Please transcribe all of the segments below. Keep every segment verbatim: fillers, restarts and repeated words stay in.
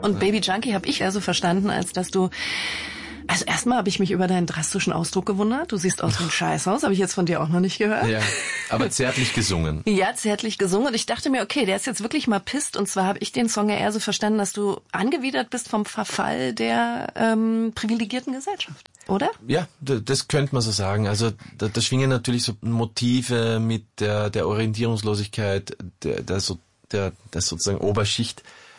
Und Baby Junkie habe ich also verstanden, als dass du... Also erstmal habe ich mich über deinen drastischen Ausdruck gewundert. Du siehst aus wie ein Scheißhaus, habe ich jetzt von dir auch noch nicht gehört. Ja, aber zärtlich gesungen. Ja, zärtlich gesungen. Und ich dachte mir, okay, der ist jetzt wirklich mal pisst. Und zwar habe ich den Song ja eher so verstanden, dass du angewidert bist vom Verfall der ähm, privilegierten Gesellschaft, oder? Ja, das könnte man so sagen. Also da, da schwingen natürlich so Motive mit der, der Orientierungslosigkeit, der, der, so, der, der sozusagen Oberschicht.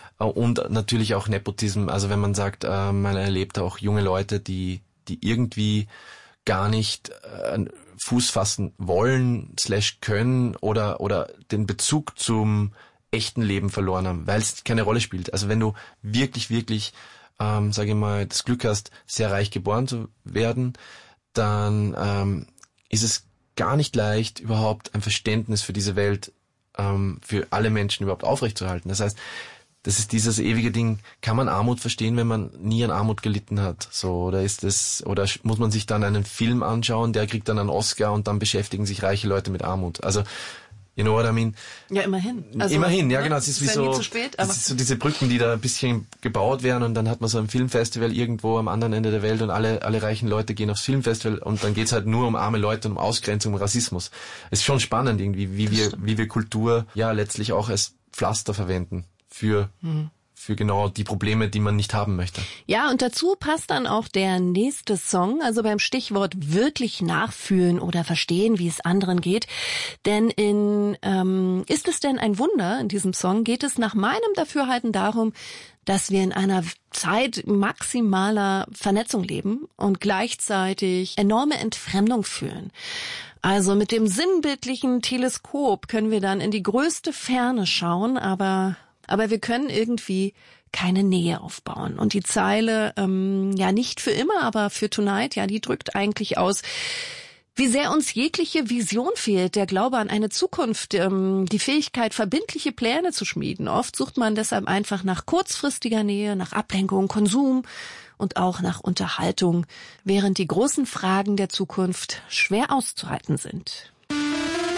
Und natürlich auch Nepotism, also wenn man sagt, äh, man erlebt auch junge Leute, die die irgendwie gar nicht äh, Fuß fassen wollen, slash können oder oder den Bezug zum echten Leben verloren haben, weil es keine Rolle spielt. Also wenn du wirklich, wirklich, ähm, sage ich mal, das Glück hast, sehr reich geboren zu werden, dann ähm, ist es gar nicht leicht, überhaupt ein Verständnis für diese Welt, ähm, für alle Menschen überhaupt aufrechtzuerhalten. Das heißt, das ist dieses ewige Ding, kann man Armut verstehen, wenn man nie an Armut gelitten hat? So, oder ist das, oder muss man sich dann einen Film anschauen, der kriegt dann einen Oscar und dann beschäftigen sich reiche Leute mit Armut? Also, you know what I mean? Ja, immerhin. Also, immerhin, ja, genau. Es ist wie ist ja so, nie zu spät, aber das ist so diese Brücken, die da ein bisschen gebaut werden und dann hat man so ein Filmfestival irgendwo am anderen Ende der Welt und alle, alle reichen Leute gehen aufs Filmfestival und dann geht's halt nur um arme Leute und um Ausgrenzung, um Rassismus. Es ist schon spannend irgendwie, wie wir, wie wir Kultur ja letztlich auch als Pflaster verwenden für, mhm. für genau die Probleme, die man nicht haben möchte. Ja, und dazu passt dann auch der nächste Song, also beim Stichwort wirklich nachfühlen oder verstehen, wie es anderen geht. Denn in ähm, Ist es denn ein Wunder, in diesem Song geht es nach meinem Dafürhalten darum, dass wir in einer Zeit maximaler Vernetzung leben und gleichzeitig enorme Entfremdung fühlen. Also mit dem sinnbildlichen Teleskop können wir dann in die größte Ferne schauen, aber aber wir können irgendwie keine Nähe aufbauen. Und die Zeile, ähm, ja nicht für immer, aber für Tonight, ja, die drückt eigentlich aus, wie sehr uns jegliche Vision fehlt, der Glaube an eine Zukunft, ähm, die Fähigkeit, verbindliche Pläne zu schmieden. Oft sucht man deshalb einfach nach kurzfristiger Nähe, nach Ablenkung, Konsum und auch nach Unterhaltung, während die großen Fragen der Zukunft schwer auszuhalten sind.